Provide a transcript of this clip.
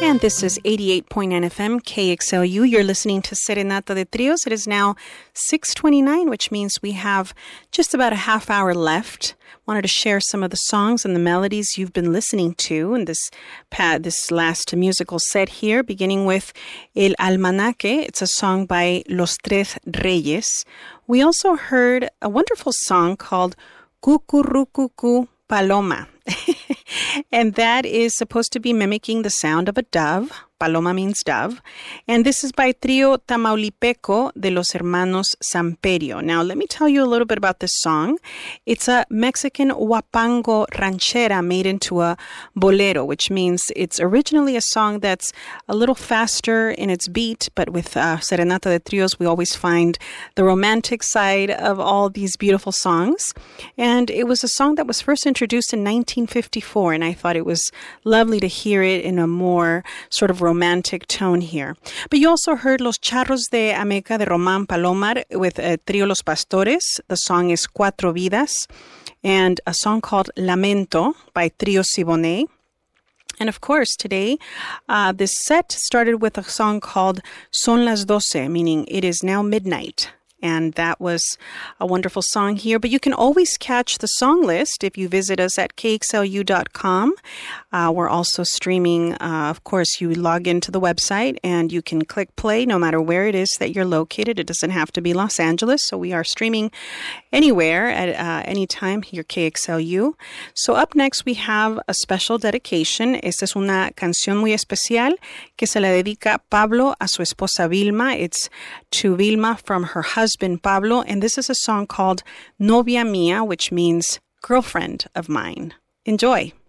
And this is 88.9 FM KXLU. You're listening to Serenata de Trios. It is now 6:29, which means we have just about a half hour left. Wanted to share some of the songs and the melodies you've been listening to in this last musical set here, beginning with El Almanaque. It's a song by Los Tres Reyes. We also heard a wonderful song called Cucurucucu Paloma. And that is supposed to be mimicking the sound of a dove. Paloma means dove. And this is by Trio Tamaulipeco de los Hermanos Samperio. Now, let me tell you a little bit about this song. It's a Mexican huapango ranchera made into a bolero, which means it's originally a song that's a little faster in its beat, but with Serenata de Trios, we always find the romantic side of all these beautiful songs. And it was a song that was first introduced in 1954, and I thought it was lovely to hear it in a more sort of romantic tone here. But you also heard Los Charros de Ameca de Román Palomar with Trio Los Pastores. The song is Cuatro Vidas, and a song called Lamento by Trio Siboney. And of course, today, this set started with a song called Son las 12, meaning it is now midnight. And that was a wonderful song here. But you can always catch the song list if you visit us at kxlu.com. We're also streaming. Of course, you log into the website and you can click play no matter where it is that you're located. It doesn't have to be Los Angeles. So we are streaming anywhere at any time here, KXLU. So up next, we have a special dedication. Esta es una canción muy especial que se la dedica Pablo a su esposa Vilma. It's to Vilma from her husband Pablo, and this is a song called Novia Mía, which means girlfriend of mine. Enjoy.